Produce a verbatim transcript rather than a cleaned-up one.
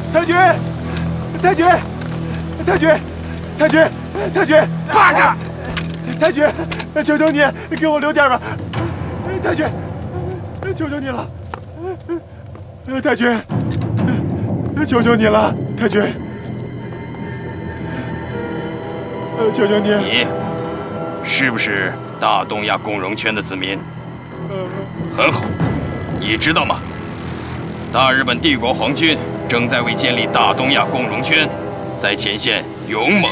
太君，太君，太君，太君，太君， 八个！ 太君，求求你给我留点吧！太君，求求你了！太君，求求你了！太君，求求你！ 你是不是大东亚共荣圈的子民？很好，你知道吗？大日本帝国皇军正在为建立大东亚共荣圈，在前线勇猛